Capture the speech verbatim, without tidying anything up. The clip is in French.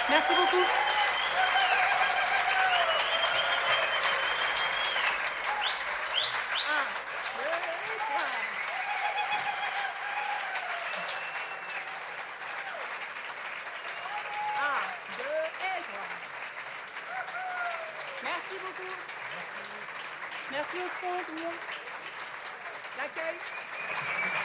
Merci beaucoup. Un, deux, trois. Un, deux et trois. Merci beaucoup. Merci au fond, tout le monde. L'accueil.